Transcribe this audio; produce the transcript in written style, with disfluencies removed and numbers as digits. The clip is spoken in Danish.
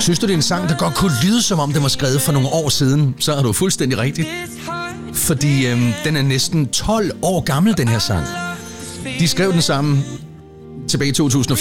Synes du, det er en sang, der godt kunne lyde, som om den var skrevet for nogle år siden, så er du fuldstændig rigtigt. Fordi den er næsten 12 år gammel, den her sang. De skrev den sammen tilbage i 2014.